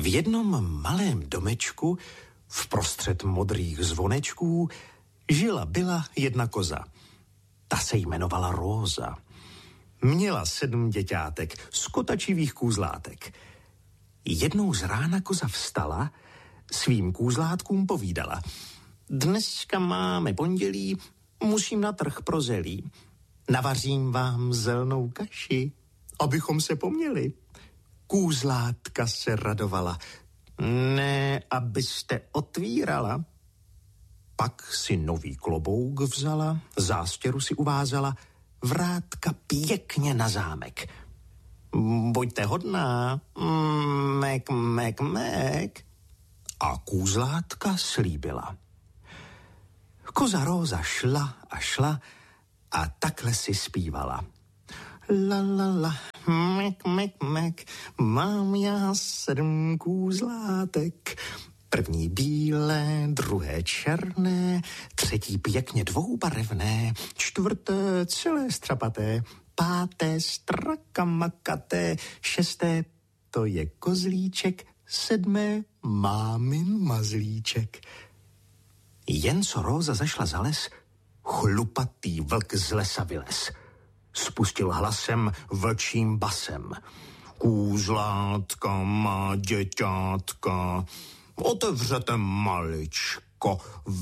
V jednom malém domečku vprostřed modrých zvonečků byla jedna koza. Ta se jmenovala Róza. Měla 7 děťátek z kotačivých kůzlátek. Jednou z rána koza vstala, svým kůzlátkům povídala: Dneska máme pondělí, musím na trh pro zelí. Navařím vám zelnou kaši, abychom se poměli. Kůzlátka se radovala. Ne, abyste otvírala. Pak si nový klobouk vzala, zástěru si uvázala, vrátka pěkně na zámek. Buďte hodná, mek, mek, mek. A kůzlátka slíbila. Koza Róza šla a šla a takhle si zpívala. La, la, la, mek, mek, mek, mám já 7 kůzlátek. První bílé, druhé černé, třetí pěkně dvoubarevné, čtvrté celé strapaté, páté strakamakaté, šesté to je kozlíček, 7. mámin mazlíček. Jen co Róza zašla za les, chlupatý vlk z lesa vylez. Spustil hlasem vlčím basem. Kůzlátka má děťátka, otevřete maličko,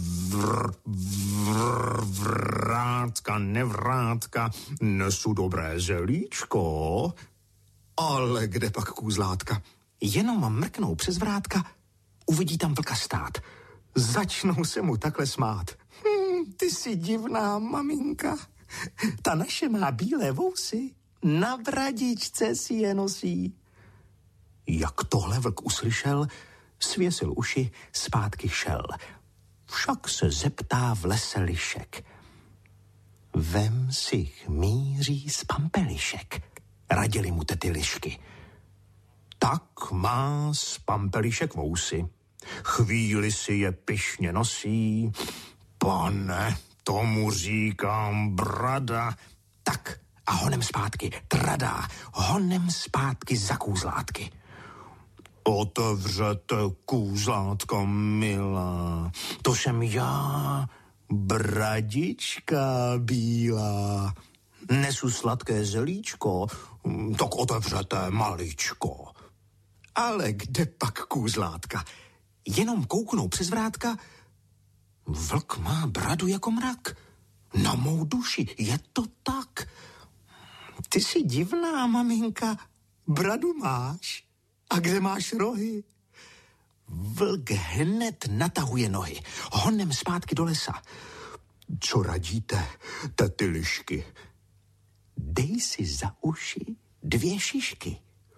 vrátka, nevrátka, nesu dobré zelíčko. Ale kde pak kůzlátka? Jenom mrknou přes vrátka, uvidí tam vlka stát. Začnou se mu takhle smát. Ty jsi divná maminka. Ta naše má bílé vousy, na bradičce si je nosí. Jak tohle vlk uslyšel, svěsil uši, zpátky šel. Však se zeptá v lese lišek. Vem si chmýří z pampelišek, radili mu tety lišky. Tak má z pampelišek vousy, chvíli si je pyšně nosí. Pane, tomu říkám brada. Tak a honem zpátky, tradá, honem zpátky za kůzlátky. Otevřete kůzlátka milá, to jsem já, bradička bílá. Nesu sladké zelíčko, tak otevřete maličko. Ale kde pak kůzlátka? Jenom kouknou přes vrátka. Vlk má bradu jako mrak. Na mou duši, je to tak. Ty jsi divná, maminka, bradu máš. A kde máš rohy? Vlk hned natahuje nohy, honem zpátky do lesa. Co radíte, tety lišky? Dej si za uši 2 šišky.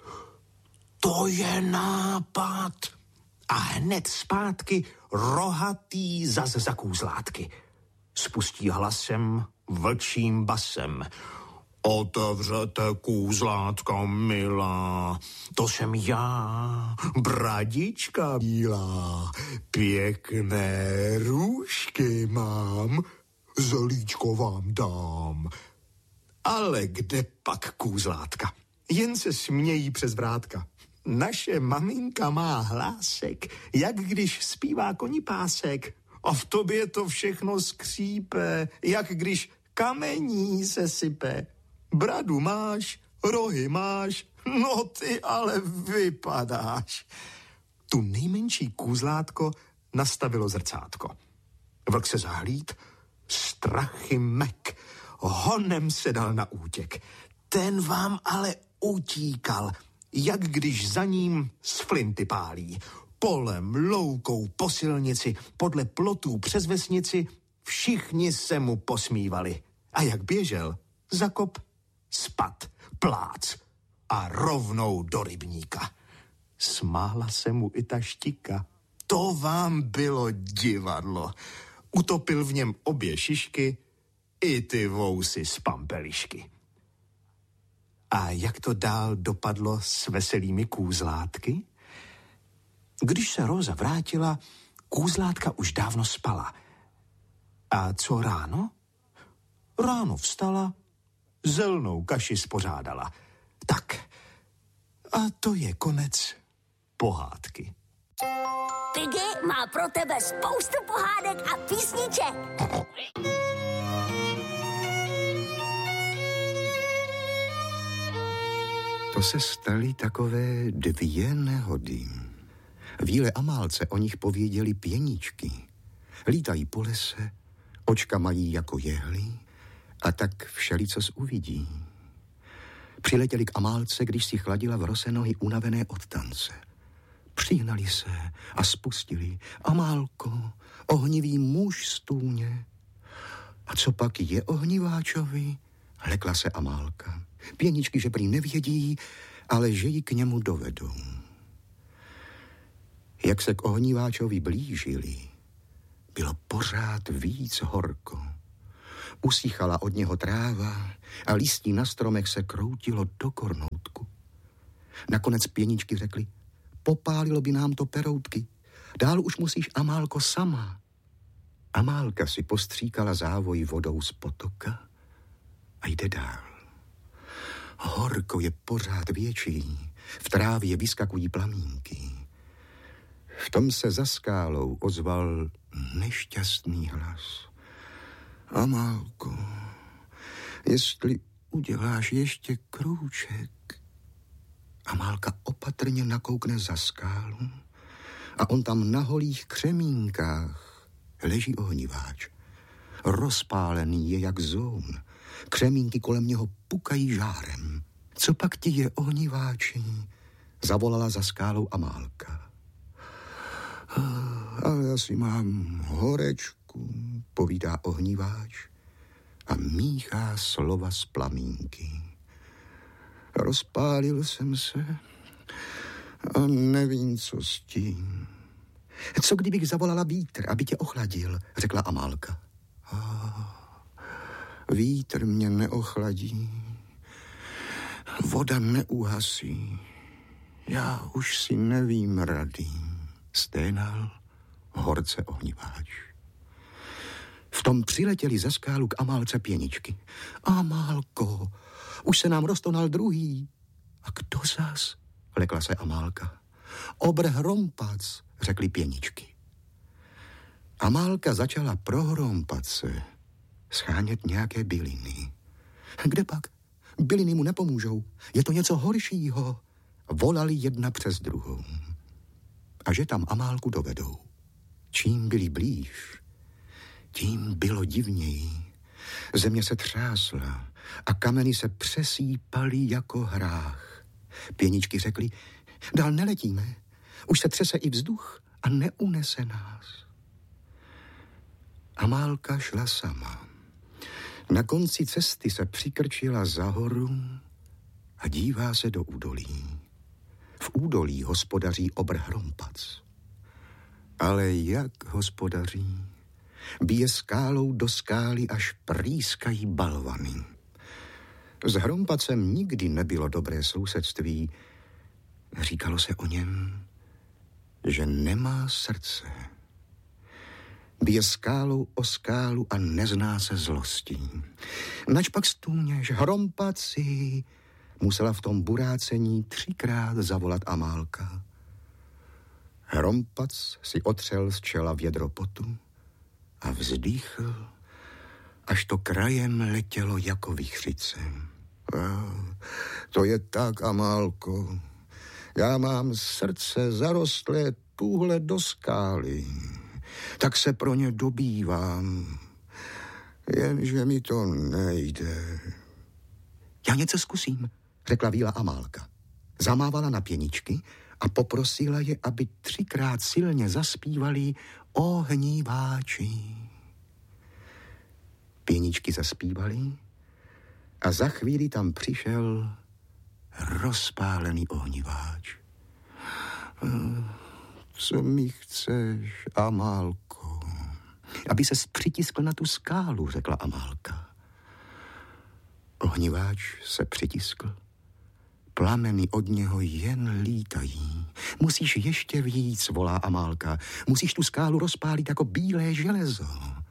To je nápad. A hned zpátky rohatý zas za kůzlátky. Spustí hlasem vlčím basem. Otevřete kůzlátka milá, to jsem já, bradička bílá. Pěkné růžky mám, zelíčko vám dám. Ale kde pak kůzlátka? Jen se smějí přes vrátka. Naše maminka má hlásek, jak když zpívá konipásek. A v tobě to všechno skřípe, jak když kamení se sype. Bradu máš, rohy máš, no ty ale vypadáš. Tu nejmenší kůzlátko nastavilo zrcátko. Vlk se zahlíd, strachy mek, honem se dal na útěk. Ten vám ale utíkal, jak když za ním z flinty pálí. Polem, loukou, po silnici, podle plotů přes vesnici, všichni se mu posmívali. A jak běžel, zakop, spad, plác a rovnou do rybníka. Smála se mu i ta štika. To vám bylo divadlo. Utopil v něm obě šišky i ty vousy z pampelišky. A jak to dál dopadlo s veselými kůzlátky? Když se Róza vrátila, kůzlátka už dávno spala. A co ráno? Ráno vstala, zelnou kaši spořádala. Tak, a to je konec pohádky. Piggy má pro tebe spoustu pohádek a písniček. To se staly takové 2 nehody. Víle Amálce o nich pověděli pěničky. Lítají po lese, očka mají jako jehly a tak všelicos uvidí. Přiletěli k Amálce, když si chladila v rose nohy unavené od tance. Přihnali se a spustili. Amálko, ohnivý muž stůně. A co pak je ohniváčovi? Lekla se Amálka. Pěničky, že prý nevědí, ale že ji k němu dovedou. Jak se k ohniváčovi blížili, bylo pořád víc horko. Usychala od něho tráva a listí na stromech se kroutilo do kornoutku. Nakonec pěničky řekli, popálilo by nám to peroutky, dál už musíš, Amálko, sama. Amálka si postříkala závoj vodou z potoka a jde dál. Horko je pořád větší, v trávě vyskakují plamínky. V tom se za skálou ozval nešťastný hlas. Amálko, jestli uděláš ještě krůček. Amálka opatrně nakoukne za skálu a on tam na holých křemínkách leží ohniváč. Rozpálený je jak zoun. Křemínky kolem něho pukají žárem. Co pak ti je, ohniváči? Zavolala za skálou Amálka. Ale já si mám horečku, povídá ohniváč a míchá slova z plamínky. Rozpálil jsem se a nevím, co s tím. Co kdybych zavolala vítr, aby tě ochladil, řekla Amálka. Vítr mě neochladí, voda neuhasí, já už si nevím rady, sténal horce ohniváč. V tom přiletěli ze skálu k Amálce pěničky. Amálko, už se nám roztonal druhý. A kdo zas? Lekla se Amálka. Obr Hrompac, řekli pěničky. Amálka začala pro Hrompace schánět nějaké byliny. Kde pak? Byliny mu nepomůžou. Je to něco horšího. Volali jedna přes druhou. A že tam Amálku dovedou. Čím byli blíž, tím bylo divněji. Země se třásla a kameny se přesýpaly jako hrách. Pěničky řekly, dál neletíme, už se třese i vzduch a neunese nás. Amálka šla sama. Na konci cesty se přikrčila za horu a dívá se do údolí. V údolí hospodaří obr Hrompac. Ale jak hospodaří? Bije skálou do skály, až prýskají balvany. S Hrompacem nikdy nebylo dobré sousedství. Říkalo se o něm, že nemá srdce. Bije skálou o skálu a nezná se zlostí. Načpak stůněš, Hrompaci, musela v tom burácení 3krát zavolat Amálka. Hrompac si otřel z čela vědro potu a vzdýchl, až to krajem letělo jako vichřice. To je tak, Amálko. Já mám srdce zarostlé tuhle do skály. Tak se pro ně dobývám. Jenže mi to nejde. Já něco zkusím, řekla víla Amálka. Zamávala na pěničky a poprosila je, aby 3krát silně zaspívali ohniváči. Pěničky zaspívali a za chvíli tam přišel rozpálený ohniváč. Co mi chceš, Amálko? Aby ses přitiskl na tu skálu, řekla Amálka. Ohniváč se přitiskl. Plameny od něho jen lítají. Musíš ještě víc, volá Amálka. Musíš tu skálu rozpálit jako bílé železo.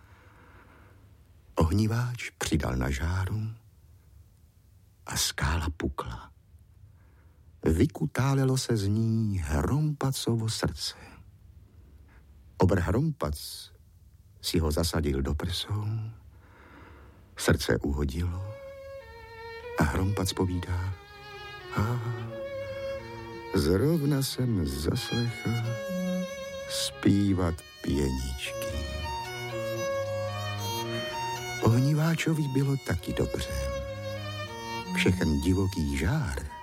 Ohniváč přidal na žáru a skála pukla. vykutálelo se z ní Hrompacovo srdce. Obr Hrompac si ho zasadil do prsou, srdce uhodilo a Hrompac povídá: zrovna jsem zaslechl zpívat pěničky. Ohniváčovi bylo taky dobře. Všechen divoký žár